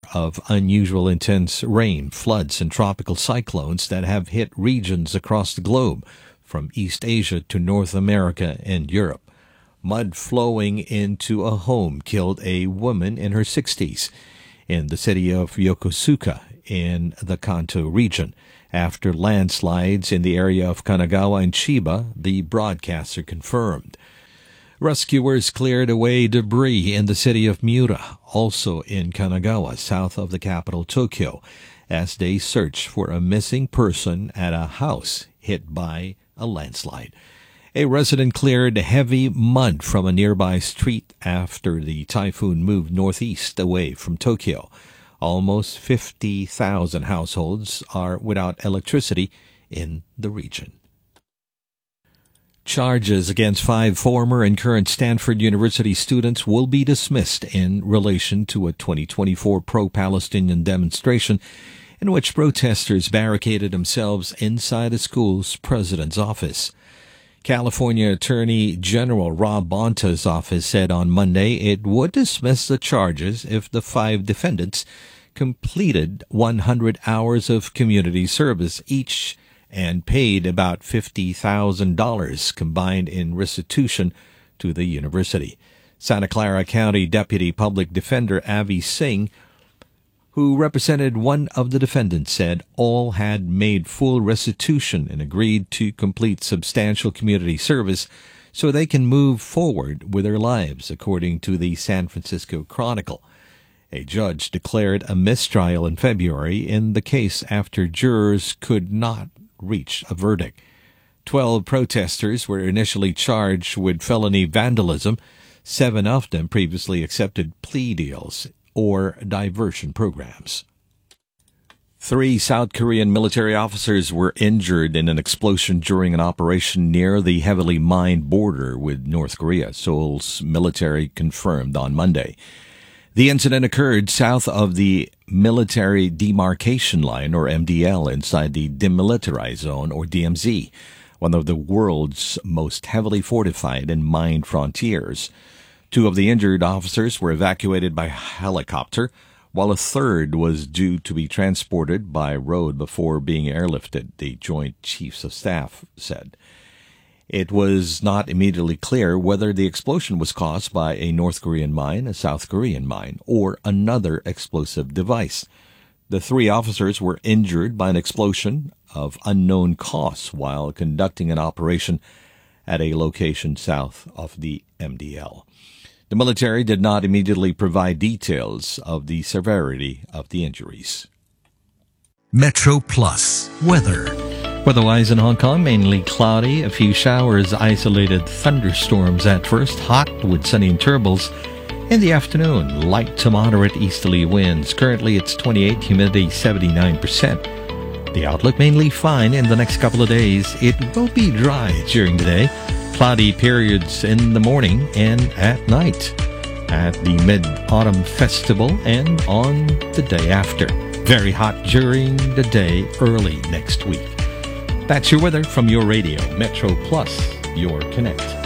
of unusual intense rain, floods, and tropical cyclones that have hit regions across the globe, from East Asia to North America and Europe. Mud flowing into a home killed a woman in her 60s in the city of Yokosuka in the Kanto region after landslides in the area of Kanagawa and Chiba, the broadcaster confirmed. Rescuers cleared away debris in the city of Miura, also in Kanagawa, south of the capital Tokyo, as they search for a missing person at a house hit by a landslide. A resident cleared heavy mud from a nearby street after the typhoon moved northeast away from Tokyo. Almost 50,000 households are without electricity in the region. Charges against 5 former and current Stanford University students will be dismissed in relation to a 2024 pro-Palestinian demonstration in which protesters barricaded themselves inside the school's president's office. California Attorney General Rob Bonta's office said on Monday it would dismiss the charges if the 5 defendants completed 100 hours of community service each and paid about $50,000 combined in restitution to the university. Santa Clara County Deputy Public Defender Avi Singh, who represented one of the defendants, said all had made full restitution and agreed to complete substantial community service so they can move forward with their lives, according to the San Francisco Chronicle. A judge declared a mistrial in February in the case after jurors could not reach a verdict. 12 protesters were initially charged with felony vandalism. 7 of them previously accepted plea deals or diversion programs. 3 South Korean military officers were injured in an explosion during an operation near the heavily mined border with North Korea, Seoul's military confirmed on Monday. The incident occurred south of the Military Demarcation Line, or MDL, inside the Demilitarized Zone, or DMZ, one of the world's most heavily fortified and mined frontiers. 2 of the injured officers were evacuated by helicopter, while a third was due to be transported by road before being airlifted, the Joint Chiefs of Staff said. It was not immediately clear whether the explosion was caused by a North Korean mine, a South Korean mine, or another explosive device. The 3 officers were injured by an explosion of unknown cause while conducting an operation at a location south of the MDL. The military did not immediately provide details of the severity of the injuries. Metro Plus weather. Weather-wise in Hong Kong, mainly cloudy, a few showers, isolated thunderstorms at first, hot with sunny intervals. In the afternoon, light to moderate easterly winds. Currently it's 28, humidity 79%. The outlook mainly fine in the next couple of days. It will be dry during the day. Cloudy periods in the morning and at night. At the Mid-Autumn Festival and on the day after. Very hot during the day early next week. That's your weather from your radio, Metro Plus, your connect.